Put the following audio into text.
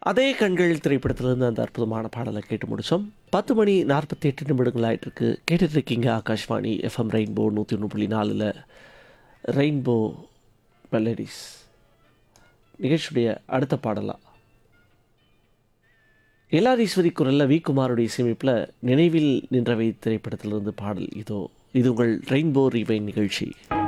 அதே கண்கள் திரைப்படத்திலிருந்து அந்த அற்புதமான பாடலை கேட்டு முடித்தோம். 10:48 ஆயிட்டிருக்கு. கேட்டுட்டு இருக்கீங்க Akashvani FM rainbow 101.4ல் rainbow melodies நிகழ்ச்சியுடைய அடுத்த பாடலாக எல்லாரீஸ்வரி குரலில் வி குமாருடைய இசையமைப்பில் நினைவில் நின்றவை திரைப்படத்திலிருந்து பாடல். இது உங்கள் ரெயின்போ ரீவைன் நிகழ்ச்சி.